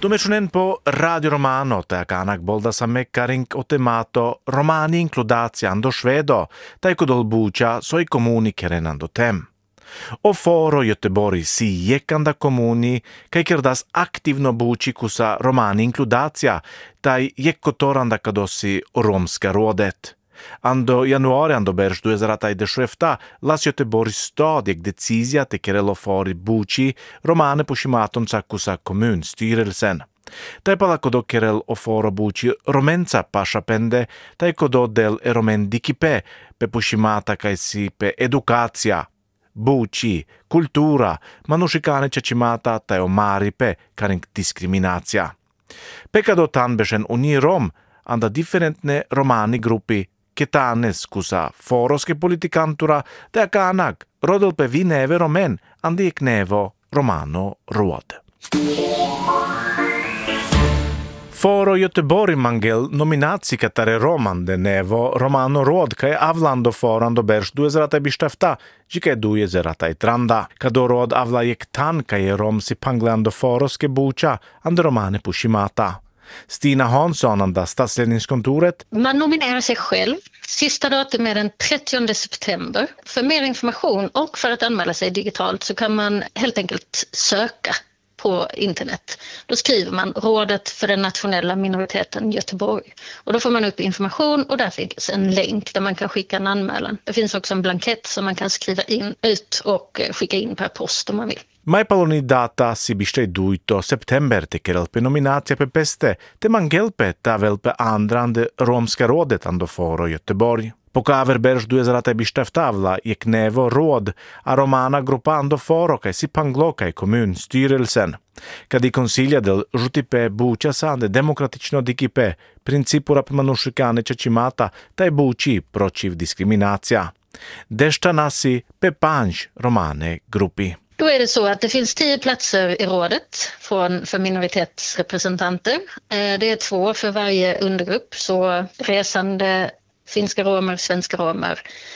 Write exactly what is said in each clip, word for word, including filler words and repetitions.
Tuomissunen po Radio Romano te kanak bolda mekkarink o temato romani includaziando svedo, tai kodol bucia soi comuni kerenando tem. O foro Göteborg si jekanda comuni, kai kerdas aktivno buci kusa romani includacia, tai jekkotoranda kadossi romska rådet. Ando januari ando berž duezarataidsjefta las Göteborgs stad jak decizia te kerelo fori buci romane pushimaton kusa kommunstyrelsen. Tai pala kodo kerel o foro buci romenza pasapende, tai kodo del eromen dikipe pe pushimata kai si pe edukacia, buci, kultura, manushikane čečimata tai o maripe karink diskriminacija. Pekado tanbešen uni rom anda differentne romani gruppi ketanes kusa foroske politikantura te kanak rodelpe vineve romen andi eknevo romano råd. Foro Göteborg mangel nominaci katare romande nevo romano råd kai avlando forando berš duezarataibištefta, jike duezaratai-tranda. Kado råd avla jek tan kai rom si panglando foroske bucha ande romane pushimata. Stina Hansson anda stadsledningskontoret. Man nominerar sig själv. Sista datum är den trettionde september. För mer information och för att anmäla sig digitalt så kan man helt enkelt söka på internet. Då skriver man Rådet för den nationella minoriteten Göteborg. Och då får man upp information och där finns en länk där man kan skicka en anmälan. Det finns också en blankett som man kan skriva in ut och skicka in per post om man vill. Mai paloni data si bištej duito september te kerelpe nominacija pe peste te mangelpe ta velpe andrand romska rådet ando foro Göteborg. Po kaver berž duezarataibištefta jek nevo råd a romana gruppa ando foro kai si panglo kai kommunstyrelsen. Kadi consiglia del žutipe buča sande demokratično dikipe principura pe manušikane čečimata tai buči pročiv diskriminacija. Dešta nasi pe panj romane gruppi. Då är det så att det finns tio platser i rådet från, för minoritetsrepresentanter. Det är två för varje undergrupp, så resande finska romer, svenska romer,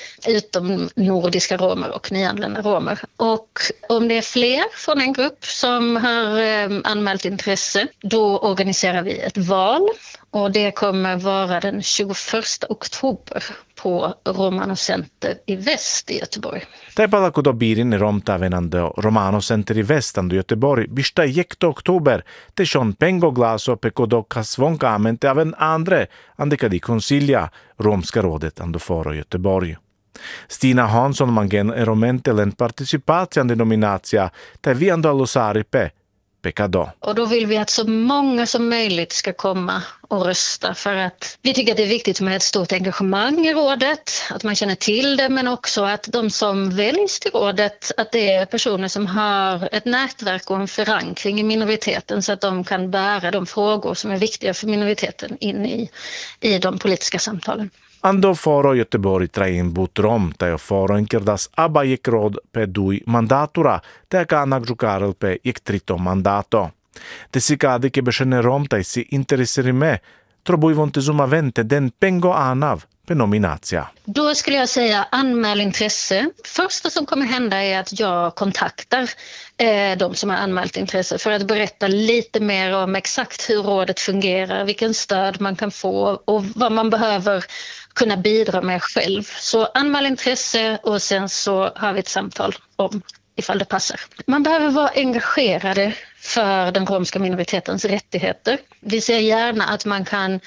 utom nordiska romer och nyanlända romer. Och om det är fler från en grupp som har eh, anmält intresse, då organiserar vi ett val. Och det kommer vara den tjugoförsta oktober på Romano Center i väst i Göteborg. Taipala kudo biirin romtavenande Romano Center i väst ando Göteborg bista jekto oktober te shon pengo glaso pe kodo kasvonkamente av en andre andeka di consiglia romska rådet ando foro Göteborg. Stina Hansson mangen eromentelen participatia ande nominatia te vi ando allosari pe Pekado. Och då vill vi att så många som möjligt ska komma och rösta, för att vi tycker att det är viktigt med ett stort engagemang i rådet, att man känner till det, men också att de som väljs till rådet, att det är personer som har ett nätverk och en förankring i minoriteten så att de kan bära de frågor som är viktiga för minoriteten in i, i de politiska samtalen. Ando foro Göteborg train but rom tai foro inkerdas aba jek råd pe dui mandatura te kanak jukarel pe jek trito mandato. Te sikadi ke bešene rom tai si intereseri me trobuj vonte zuma vente den pengo anav pe nominatia. Då skulle jag säga anmäl intresse. Första som kommer hända är att jag kontaktar eh, de som har anmält intresse för att berätta lite mer om exakt hur rådet fungerar, vilken stöd man kan få och vad man behöver kunna bidra med själv. Så anmäl intresse och sen så har vi ett samtal om ifall det passar. Man behöver vara engagerade för den romska minoritetens rättigheter. Vi ser gärna att man kan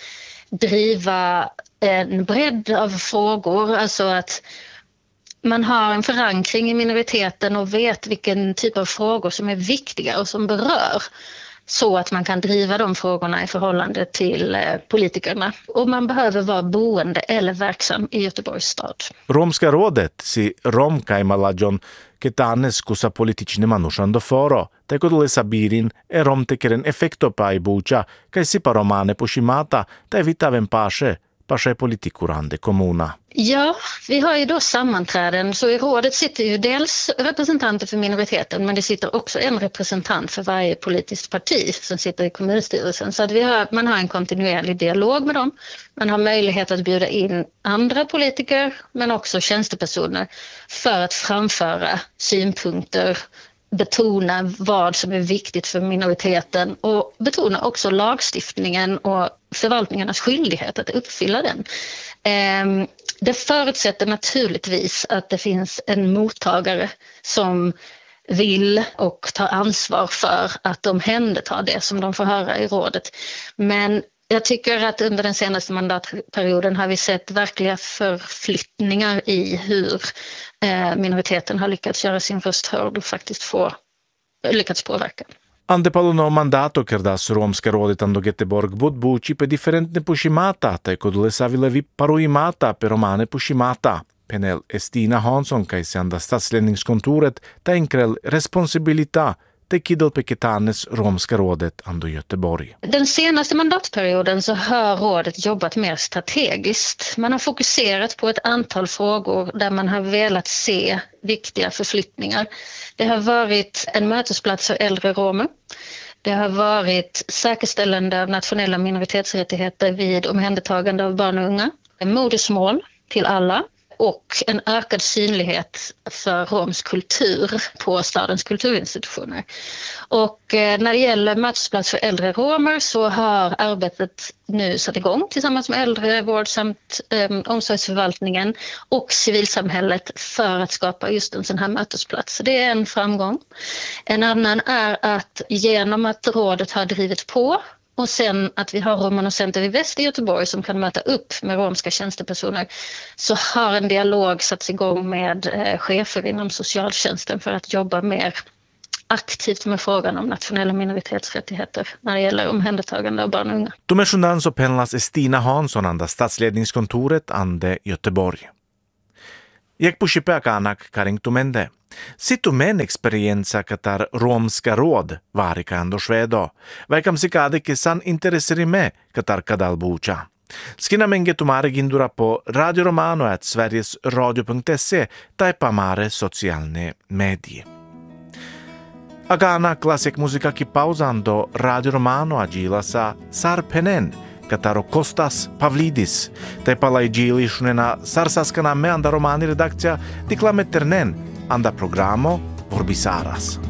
driva en bredd av frågor, alltså att man har en förankring i minoriteten och vet vilken typ av frågor som är viktiga och som berör, så att man kan driva de frågorna i förhållande till politikerna. Och man behöver vara boende eller verksam i Göteborgs stad. Romska rådet si rom kaimalajon ketanes kusa politične manušando foro, te kodole sabirin e rom tekeren efekto pa i buča, kaj si pa romane pushimata, te vitaven paše, paše politikurande kommuna. Ja, vi har ju då sammanträden, så i rådet sitter ju dels representanter för minoriteten, men det sitter också en representant för varje politiskt parti som sitter i kommunstyrelsen. Så att vi har, man har en kontinuerlig dialog med dem. Man har möjlighet att bjuda in andra politiker, men också tjänstepersoner för att framföra synpunkter, betona vad som är viktigt för minoriteten och betonar också lagstiftningen och förvaltningarnas skyldighet att uppfylla den. Det förutsätter naturligtvis att det finns en mottagare som vill och tar ansvar för att omhänderta det som de får höra i rådet. Men jag tycker att under den senaste mandatperioden har vi sett verkliga förflyttningar i hur minoriteten har lyckats göra sin röst hörd och faktiskt få lyckats påverka. Ante palono mandato kerdas romska rådet ando Göteborg budbuči pe differentne pushimata, tai kodule savile vi paroimata per romane pushimata. Penel Stina Hansson kai sända statsledningskontoret tänkrel responsibilita te kidel peketanes romska rådet ando Göteborg. Den senaste mandatperioden så har rådet jobbat mer strategiskt. Man har fokuserat på ett antal frågor där man har velat se viktiga förflyttningar. Det har varit en mötesplats för äldre romer. Det har varit säkerställande av nationella minoritetsrättigheter vid omhändertagande av barn och unga. Modersmål till alla. Och en ökad synlighet för romsk kultur på stadens kulturinstitutioner. Och när det gäller mötesplats för äldre romer så har arbetet nu satt igång tillsammans med äldrevård samt um, omsorgsförvaltningen och civilsamhället för att skapa just en sån här mötesplats. Det är en framgång. En annan är att genom att rådet har drivit på och sen att vi har Romano-center i Väst i Göteborg som kan möta upp med romska tjänstepersoner, så har en dialog satts igång med eh, chefer inom socialtjänsten för att jobba mer aktivt med frågan om nationella minoritetsrättigheter när det gäller omhändertagande av barn och unga. Tumesundan så penlas Stina Hansson anda statsledningskontoret ande Göteborg. Jag pushipe kanak karingtumende. Situmen experienza katar romska råd varika ando Svedo. Vaikam sikade ke san interesserime katar kadal bucha. Skina menge tumare gindura på Radio Romano at sverigesradio punkt se tai pamare socialne medie. Agana klasik muzika ki pauzando Radio Romano agila sa Sarpenen Kataro Kostas Pavlidis, tai palaiđili šunena sarsaskana me anda romani redakcija Dikla Meternen, anda programo Vorbisaras.